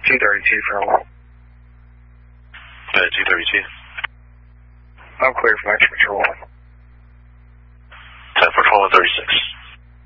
G32 for a while. G32. I'm clear for extra patrol. 10 for 12 and 36.